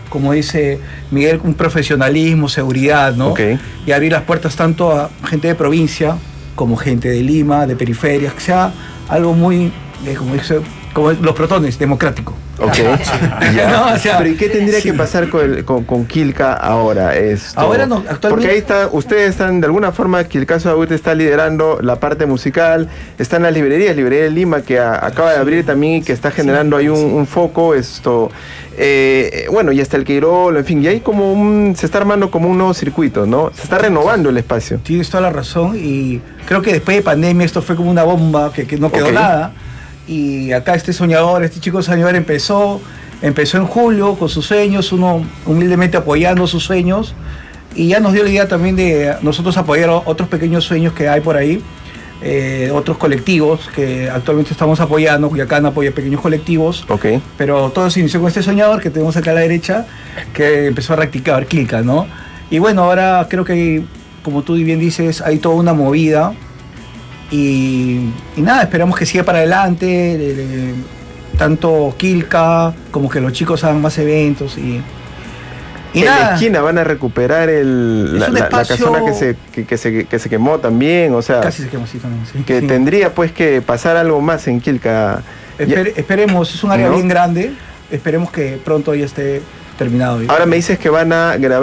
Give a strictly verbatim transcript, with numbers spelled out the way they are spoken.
como dice Miguel, un profesionalismo, seguridad, ¿no? Okay. Y abrir las puertas tanto a gente de provincia como gente de Lima, de periferias, que sea algo muy, eh, como dice, como los protones, democrático. Ok. Ya. No, o sea, pero ¿y qué tendría sí. que pasar con, el, con, con Quilca ahora? Esto? Ahora no, actualmente. Porque ahí está, ustedes están, de alguna forma, Quilca Sudahuite está liderando la parte musical, están las librerías, Librería de Lima, que a, acaba de abrir también y que está generando sí, ahí un, sí. un foco, esto, eh, bueno, y hasta el Queirol, en fin, y ahí como un, se está armando como un nuevo circuito, ¿no? Se está renovando el espacio. Tienes toda la razón, y creo que después de pandemia esto fue como una bomba, que, que no quedó okay. nada. Y acá este soñador, este chico soñador empezó, empezó en julio con sus sueños, uno humildemente apoyando sus sueños, y ya nos dio la idea también de nosotros apoyar otros pequeños sueños que hay por ahí, eh, otros colectivos que actualmente estamos apoyando. Cuyacán apoya pequeños colectivos, okay. pero todo se inició con este soñador que tenemos acá a la derecha, que empezó a practicar Quilca, ¿no? Y bueno, ahora creo que, como tú bien dices, hay toda una movida. Y, y nada, esperamos que siga para adelante, de, de, tanto Quilca como que los chicos hagan más eventos. Y, y en nada. la esquina van a recuperar el, la, la, la casona que se, que, que, se, que se quemó también, o sea, casi se quemó, sí, también, sí, que sí. tendría pues que pasar algo más en Quilca. Esper, esperemos, es un área ¿no? bien grande, esperemos que pronto ya esté terminado. Ahora me dices que van a grabar